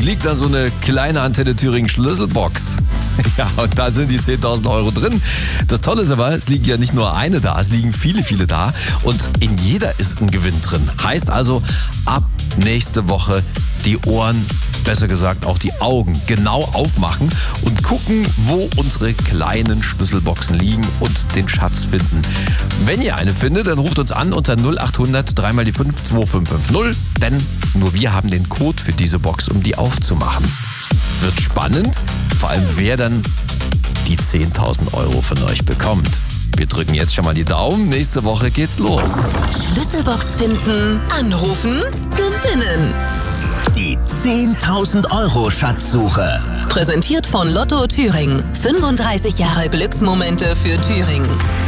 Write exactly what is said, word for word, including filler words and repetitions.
liegt dann so eine kleine Antenne Thüringen Schlüsselbox. Ja, und da sind die zehntausend Euro drin. Das Tolle ist aber, es liegt ja nicht nur eine da, es liegen viele, viele da. Und in jeder ist ein Gewinn drin. Heißt also, ab nächste Woche die Ohren, besser gesagt auch die Augen, genau aufmachen und gucken, wo unsere kleinen Schlüsselboxen liegen und den Schatz finden. Wenn ihr eine findet, dann ruft uns an unter null acht hundert drei mal die fünf zwei fünf fünf null, denn nur wir haben den Code für diese Box, um die aufzumachen. Wird spannend, vor allem wer dann die zehntausend Euro von euch bekommt. Wir drücken jetzt schon mal die Daumen, nächste Woche geht's los. Schlüsselbox finden, anrufen, gewinnen. Die zehntausend Euro Schatzsuche. Präsentiert von Lotto Thüringen. fünfunddreißig Jahre Glücksmomente für Thüringen.